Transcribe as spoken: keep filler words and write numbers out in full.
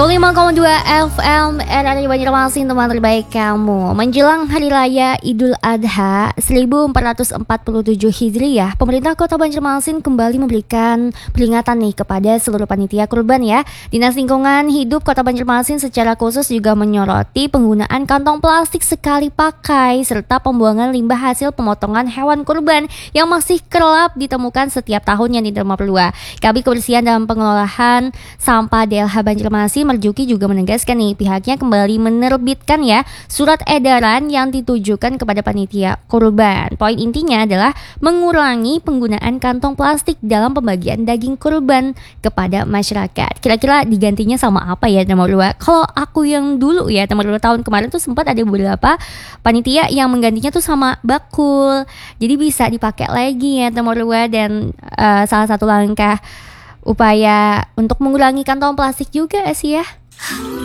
nol lima koma dua F M R R I Banjarmasin, teman terbaik kamu. Menjelang Hari Raya Idul Adha seribu empat ratus empat puluh tujuh Hijriah, pemerintah Kota Banjarmasin kembali memberikan peringatan nih kepada seluruh panitia kurban ya. Dinas Lingkungan Hidup Kota Banjarmasin secara khusus juga menyoroti penggunaan kantong plastik sekali pakai serta pembuangan limbah hasil pemotongan hewan kurban yang masih kerap ditemukan setiap tahunnya di Derma Perlua. Kabid Kebersihan dan Pengelolaan Sampah D L H Banjarmasin Marjuki juga menegaskan nih pihaknya kembali menerbitkan ya surat edaran yang ditujukan kepada panitia kurban. Poin intinya adalah mengurangi penggunaan kantong plastik dalam pembagian daging kurban kepada masyarakat. Kira-kira digantinya sama apa ya Derma Perlua? Kalau aku yang dulu ya Derma Perlua tahun kemarin tuh sempat ada beberapa panitia yang menggantinya tuh sama bakul. Jadi bisa dipakai lagi ya Derma Perlua, dan uh, salah satu langkah upaya untuk mengurangi kantong plastik juga sih ya.